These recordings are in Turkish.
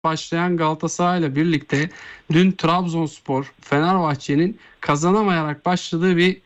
başlayan Galatasaray'la birlikte dün Trabzonspor, Fenerbahçe'nin kazanamayarak başladığı bir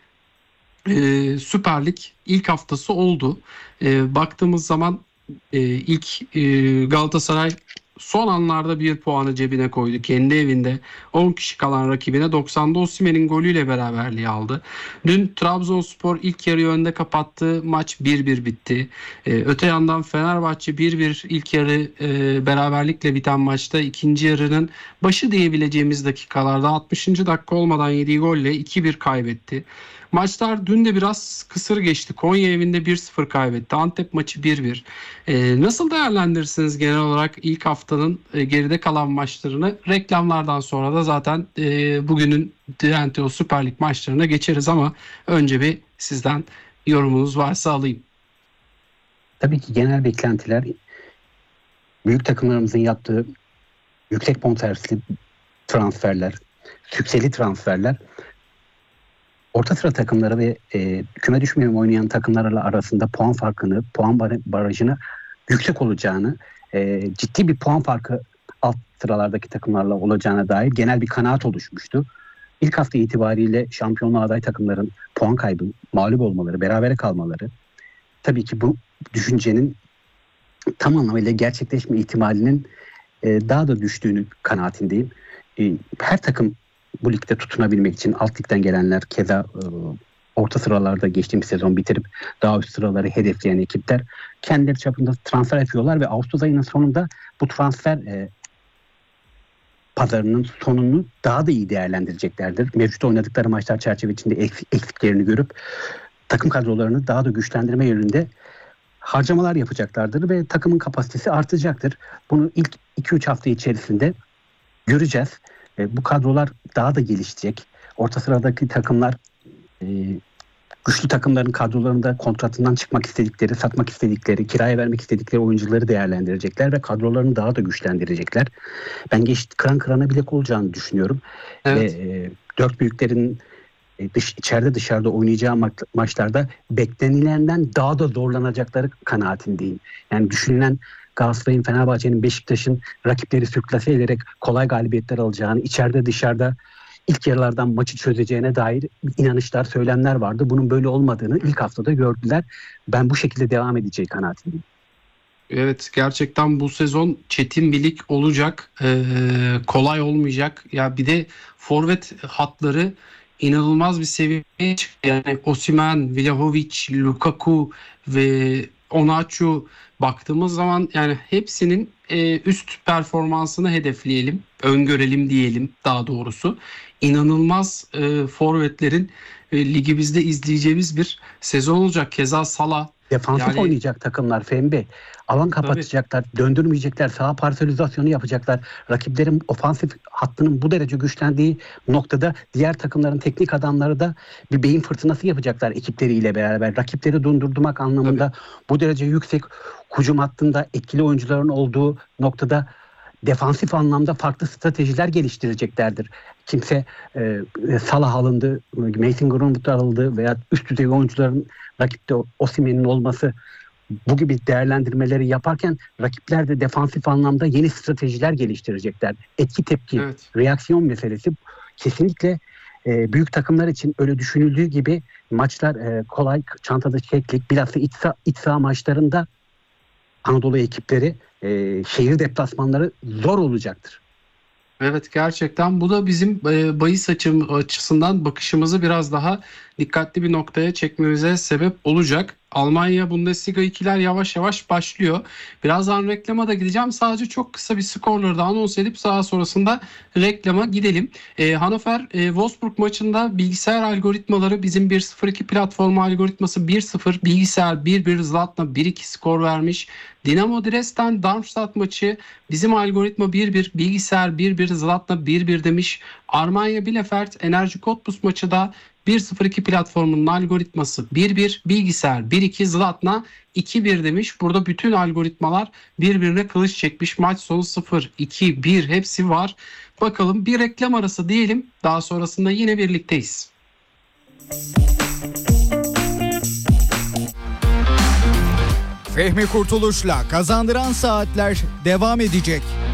Süper Lig ilk haftası oldu. Baktığımız zaman ilk Galatasaray son anlarda bir puanı cebine koydu. Kendi evinde 10 kişi kalan rakibine 90'da Osimhen'in golüyle beraberliği aldı. Dün Trabzonspor ilk yarıyı önde kapattı. Maç 1-1 bitti. Öte yandan Fenerbahçe 1-1 ilk yarı beraberlikle biten maçta ikinci yarının başı diyebileceğimiz dakikalarda 60. dakika olmadan yediği golle 2-1 kaybetti. Maçlar dün de biraz kısır geçti. Konya evinde 1-0 kaybetti. Antep maçı 1-1. Nasıl değerlendirirsiniz genel olarak ilk haftanın geride kalan maçlarını? Reklamlardan sonra da zaten bugünün TNT Süper Lig maçlarına geçeriz ama önce bir sizden yorumunuz varsa alayım. Tabii ki genel beklentiler büyük takımlarımızın yaptığı yüksek bonservisli transferler, sükseli transferler orta sıra takımları ve küme düşmeye oynayan takımlarla arasında puan farkını, puan barajını yüksek olacağını, ciddi bir puan farkı alt sıralardaki takımlarla olacağına dair genel bir kanaat oluşmuştu. İlk hafta itibariyle şampiyonluğa aday takımların puan kaybı, mağlup olmaları, berabere kalmaları, tabii ki bu düşüncenin tam anlamıyla gerçekleşme ihtimalinin daha da düştüğünü kanaatindeyim. Her takım bu ligde tutunabilmek için alt ligden gelenler, keza orta sıralarda geçtiğimiz sezon bitirip daha üst sıraları hedefleyen ekipler kendileri çapında transfer yapıyorlar ve Ağustos ayının sonunda bu transfer pazarının sonunu daha da iyi değerlendireceklerdir. Mevcut oynadıkları maçlar çerçevesinde eksiklerini görüp takım kadrolarını daha da güçlendirme yönünde harcamalar yapacaklardır ve takımın kapasitesi artacaktır. Bunu ilk 2-3 hafta içerisinde göreceğiz. Bu kadrolar daha da gelişecek. Orta sıradaki takımlar güçlü takımların kadrolarında kontratından çıkmak istedikleri, satmak istedikleri, kiraya vermek istedikleri oyuncuları değerlendirecekler ve kadrolarını daha da güçlendirecekler. Ben kıran kırana bilek olacağını düşünüyorum. Evet. Ve dört büyüklerin içeride dışarıda oynayacağı maçlarda beklenilenden daha da zorlanacakları kanaatindeyim. Yani düşünülen Galatasaray'ın, Fenerbahçe'nin, Beşiktaş'ın rakipleri sürklase ederek kolay galibiyetler alacağını, içeride dışarıda ilk yarılardan maçı çözeceğine dair inanışlar, söylemler vardı. Bunun böyle olmadığını ilk haftada gördüler. Ben bu şekilde devam edeceği kanaatindeyim. Evet, gerçekten bu sezon çetin bir lig olacak. Kolay olmayacak. Ya bir de forvet hatları inanılmaz bir seviyeye çıktı. Yani Osimhen, Vlahovic, Lukaku ve Onaçu baktığımız zaman yani hepsinin üst performansını hedefleyelim, öngörelim diyelim daha doğrusu. İnanılmaz forvetlerin ligimizde izleyeceğimiz bir sezon olacak. Keza Salah. Defansif oynayacak takımlar Fehmi Bey. Alan kapatacaklar, döndürmeyecekler, saha parselizasyonu yapacaklar. Rakiplerin ofansif hattının bu derece güçlendiği noktada diğer takımların teknik adamları da bir beyin fırtınası yapacaklar ekipleriyle beraber. Rakipleri dondurmak anlamında bu derece yüksek hücum hattında etkili oyuncuların olduğu noktada defansif anlamda farklı stratejiler geliştireceklerdir. Kimse Salah alındı, Mason Greenwood alındı veya üst düzey oyuncuların rakipte Osimhen'in olması bu gibi değerlendirmeleri yaparken rakipler de defansif anlamda yeni stratejiler geliştirecekler. Etki tepki, reaksiyon meselesi kesinlikle büyük takımlar için öyle düşünüldüğü gibi maçlar kolay, çantada keklik, bilhassa iç saha maçlarında Anadolu ekipleri şehir deplasmanları zor olacaktır. Evet, gerçekten bu da bizim bahis açısından bakışımızı biraz daha dikkatli bir noktaya çekmemize sebep olacak. Almanya Bundesliga 2'ler yavaş yavaş başlıyor. Birazdan reklama da gideceğim. Sadece çok kısa bir skorları da anons edip daha sonrasında reklama gidelim. Hannover Wolfsburg maçında bilgisayar algoritmaları bizim 1-0-2 platformu algoritması 1-0, bilgisayar 1-1, Zlatna 1-2 skor vermiş. Dinamo Dresden Darmstadt maçı bizim algoritma 1-1, bilgisayar 1-1, Zlatna 1-1 demiş. Armanya Bielefeld Enerji Cottbus maçı da 1-0-2 platformunun algoritması 1-1, bilgisayar 1-2, Zlatna 2-1 demiş. Burada bütün algoritmalar birbirine kılıç çekmiş. Maç sonu 0-2-1 hepsi var. Bakalım bir reklam arası diyelim. Daha sonrasında yine birlikteyiz. Fehmi Kurtuluş'la Kazandıran Saatler devam edecek.